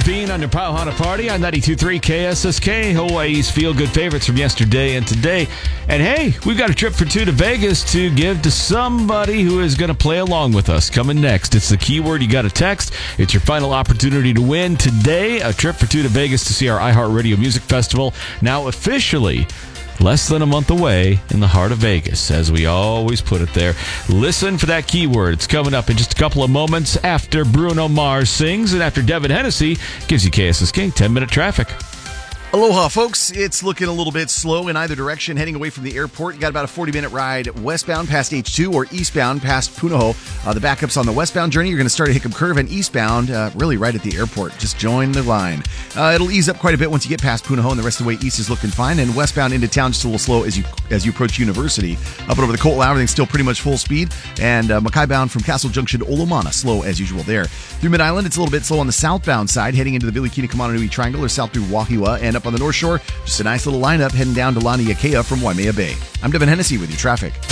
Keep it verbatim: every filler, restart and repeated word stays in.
Levine on your Powhana Party on ninety-two point three K S S K, Hawaii's feel-good favorites from yesterday and today. And hey, we've got a trip for two to Vegas to give to somebody who is going to play along with us. Coming next, it's the keyword you got to text. It's your final opportunity to win today. A trip for two to Vegas to see our iHeartRadio Music Festival, now officially less than a month away in the heart of Vegas, as we always put it there. Listen for that keyword. It's coming up in just a couple of moments after Bruno Mars sings and after Devin Hennessy gives you K S S K ten-minute traffic. Aloha, folks. It's looking a little bit slow in either direction. Heading away from the airport, you got about a forty-minute ride westbound past H two or eastbound past Punahou. Uh, the backups on the westbound journey, you're going to start at Hickam Curve, and eastbound, uh, really right at the airport. Just join the line. Uh, it'll ease up quite a bit once you get past Punahou, and the rest of the way east is looking fine. And westbound into town, just a little slow as you as you approach University. Up and over the Colton, everything's still pretty much full speed. And uh, Mackay bound from Castle Junction to Olomana, slow as usual there. Through Mid-Island, it's a little bit slow on the southbound side, heading into the Vilikina-Kamananui Triangle or south through Wahiawa, and up on the North Shore, just a nice little lineup heading down to Laniakea from Waimea Bay. I'm Devin Hennessy with your traffic.